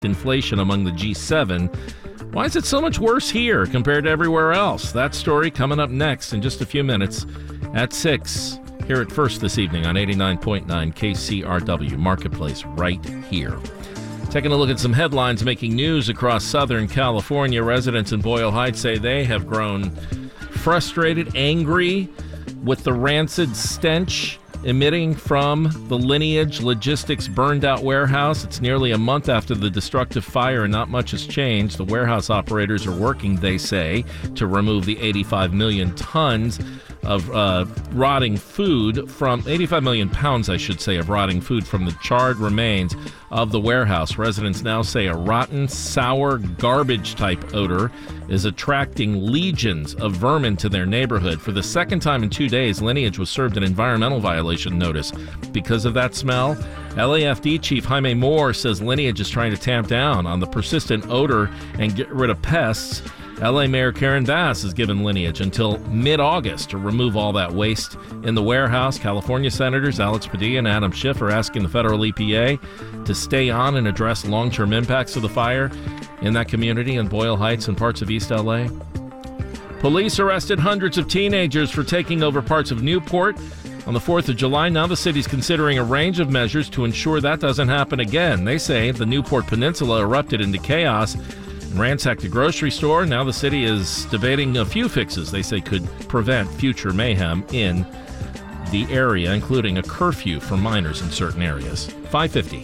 inflation among the G7. Why is it so much worse here compared to everywhere else? That story coming up next in just a few minutes at 6. Here at First this evening on 89.9 KCRW Marketplace right here. Taking a look at some headlines making news across Southern California. Residents in Boyle Heights say they have grown frustrated, angry with the rancid stench emitting from the Lineage Logistics burned-out warehouse. It's nearly a month after the destructive fire and not much has changed. The warehouse operators are working, they say, to remove the 85 million tons of rotting food from 85 million pounds, I should say, of rotting food from the charred remains of the warehouse. Residents now say a rotten, sour, garbage-type odor is attracting legions of vermin to their neighborhood. For the second time in 2 days, Lineage was served an environmental violation notice because of that smell. LAFD Chief Jaime Moore says Lineage is trying to tamp down on the persistent odor and get rid of pests. LA Mayor Karen Bass has given Lineage until mid-August to remove all that waste in the warehouse. California Senators Alex Padilla and Adam Schiff are asking the federal EPA to stay on and address long-term impacts of the fire in that community in Boyle Heights and parts of East LA. Police arrested hundreds of teenagers for taking over parts of Newport on the 4th of July. Now the city's considering a range of measures to ensure that doesn't happen again. They say the Newport Peninsula erupted into chaos and ransacked a grocery store. Now the city is debating a few fixes they say could prevent future mayhem in the area, including a curfew for minors in certain areas. 5:50.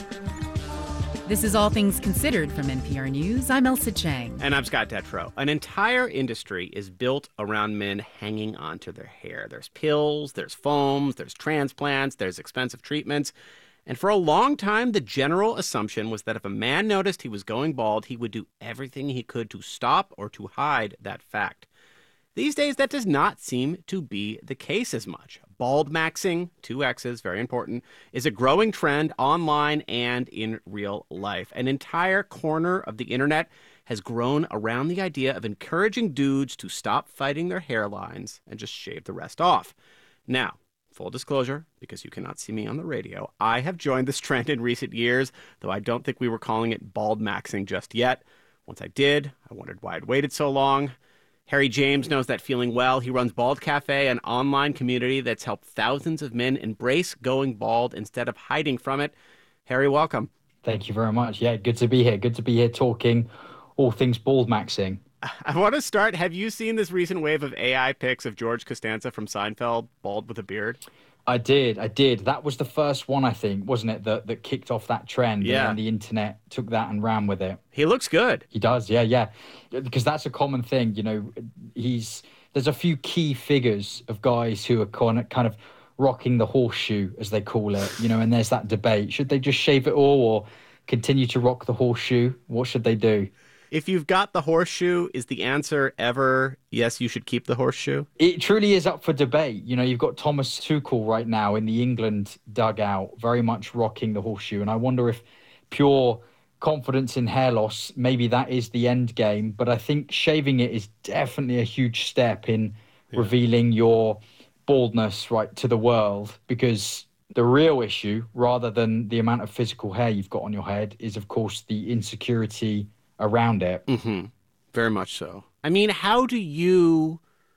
This is All Things Considered from NPR News. I'm Elsa Chang. And I'm Scott Detrow. An entire industry is built around men hanging onto their hair. There's pills, there's foams, there's transplants, there's expensive treatments. And for a long time, the general assumption was that if a man noticed he was going bald, he would do everything he could to stop or to hide that fact. These days, that does not seem to be the case as much. Bald maxing, 2 X's, very important, is a growing trend online and in real life. An entire corner of the internet has grown around the idea of encouraging dudes to stop fighting their hairlines and just shave the rest off. Now, full disclosure, because you cannot see me on the radio, I have joined this trend in recent years, though I don't think we were calling it bald maxing just yet. Once I did, I wondered why I'd waited so long. Harry James knows that feeling well. He runs Bald Cafe, an online community that's helped thousands of men embrace going bald instead of hiding from it. Harry, welcome. Thank you very much. Yeah, good to be here. Good to be here talking all things bald maxing. I want to start. Have you seen this recent wave of AI pics of George Costanza from Seinfeld, bald with a beard? I did. That was the first one, I think, wasn't it, that kicked off that trend? Yeah. And the internet took that and ran with it. He looks good. He does, yeah. Because that's a common thing, you know. There's a few key figures of guys who are kind of rocking the horseshoe, as they call it, you know, and there's that debate. Should they just shave it all or continue to rock the horseshoe? What should they do? If you've got the horseshoe, is the answer ever, yes, you should keep the horseshoe? It truly is up for debate. You know, you've got Thomas Tuchel right now in the England dugout, very much rocking the horseshoe. And I wonder if pure confidence in hair loss, maybe that is the end game. But I think shaving it is definitely a huge step in revealing your baldness, right, to the world. Because the real issue, rather than the amount of physical hair you've got on your head, is, of course, the insecurity around it. Mm-hmm. Very much so. I mean, how do you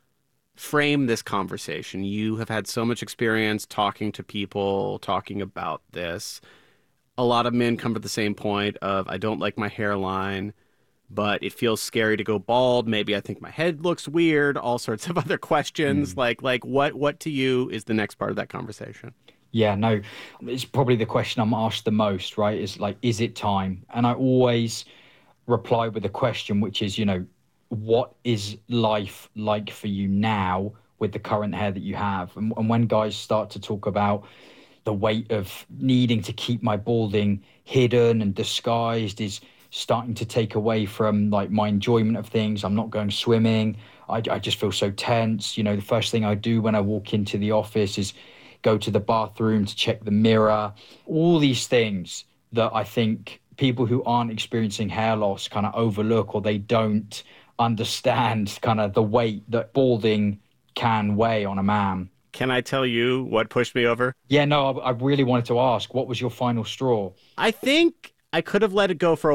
frame this conversation? You have had so much experience talking to people, talking about this. A lot of men come to the same point of, I don't like my hairline, but it feels scary to go bald. Maybe I think my head looks weird, all sorts of other questions. Like what to you is the next part of that conversation? Yeah, no, it's probably the question I'm asked the most, right? Is like, is it time? And I always reply with a question, which is, you know, what is life like for you now with the current hair that you have? And when guys start to talk about the weight of needing to keep my balding hidden and disguised is starting to take away from like my enjoyment of things. I'm not going swimming. I just feel so tense. You know, the first thing I do when I walk into the office is go to the bathroom to check the mirror. All these things that I think people who aren't experiencing hair loss kind of overlook, or they don't understand kind of the weight that balding can weigh on a man. Can I tell you what pushed me over? Yeah, no, I really wanted to ask, what was your final straw? I think I could have let it go for a